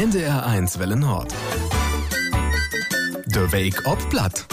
NDR1 Welle Nord. De Week op Platt.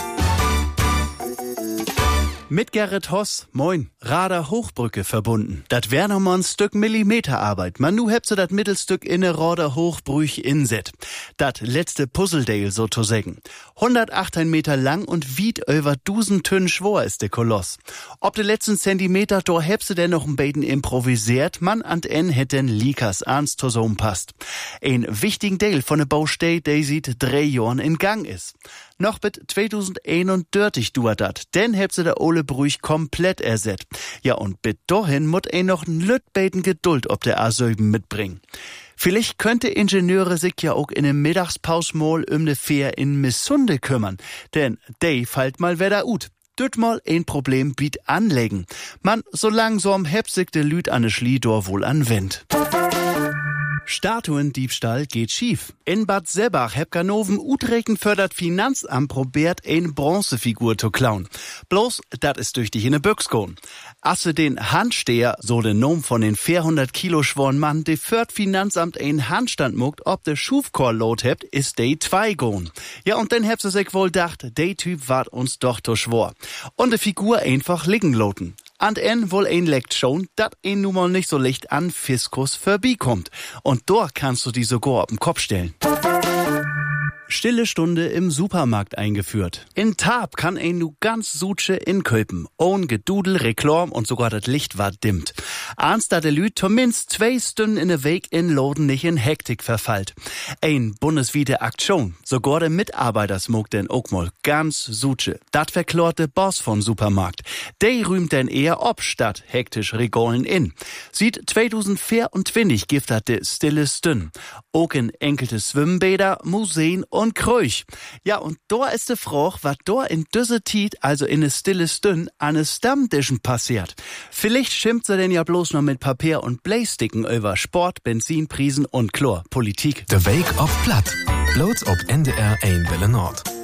Mit Gerrit Hoss, moin, Rader Hochbrücke verbunden. Dat wär noch mal ein Stück Millimeterarbeit. Man nu hebt se dat Mittelstück in ne Rader Hochbrüch inset. Dat letzte Puzzledale so zu sägen. 118 Meter lang und wied über 1000 Tonnen schwor ist de Koloss. Ob de letzten Zentimeter do heb se denn noch ein Beten improvisiert, man an en hätten Likas ernst zusammen passt. Ein wichtigen Teil von ne Baustelle, der sieht 3 Jahren in Gang ist. Noch bis 2031 dauert dat, denn heb se der Ole Brüch komplett ersetzt. Ja, und bis dahin mut noch n Lütbeten Geduld ob der A7 mitbringen. Vielleicht könnte Ingenieure sich ja auch in dem Mittagspaus mal ne Fähr in Missunde kümmern, denn dey fallt mal wieder ut. Düt mal ein Problem biet anlegen. Man, so langsam heb sich de Lüt an de Schliedor wohl anwendt. Statuendiebstahl geht schief. In Bad Sebach heb Ganoven Utreken fördert Finanzamt probiert eine Bronzefigur zu klauen. Bloß, dat ist durch die hinne Büchs goen. Asse den Handsteher, so den Nom von den 400 Kilo schworen Mann, de fördert Finanzamt ein Handstand muckt, ob de Schufkor lot hebt, ist de 2 goen. Ja, und dann heb se sich wohl dacht, de Typ wart uns doch to schwor. Und de Figur einfach liegen loten. An en wohl ein leckt schon, dat ein nun mal nicht so leicht an Fiskus vorbeikommt. Und dort kannst du die sogar auf den Kopf stellen. Stille Stunde im Supermarkt eingeführt. In Tab kann ein nu ganz Sutsche inköpen. Ohn Gedudel, Reklam und sogar das Licht war dimmt. Ernst da de Lüt zumindest 2 Stunden in der Weg in Loden nicht in Hektik verfallt. Ein bundesweite Aktion. Sogar der Mitarbeiter smog den auch mal ganz Sutsche. Dat verklorte Boss von Supermarkt. Der rühmt denn eher ob statt hektisch Regolen in. Sieht 2024 gibt dat de stille Stünn. Auch in enkelte Schwimmbäder, Museen und Kröch. Ja, und da ist de Frage, was da in düsse Tiet, also in ne stille Stünn, an ne Stammtischen passiert. Vielleicht schimpft sie denn ja bloß noch mit Papier und Bleisticken über Sport, Benzinprisen und Chlor, Politik. De Week op Platt. Bloß ob NDR1 Welle Nord.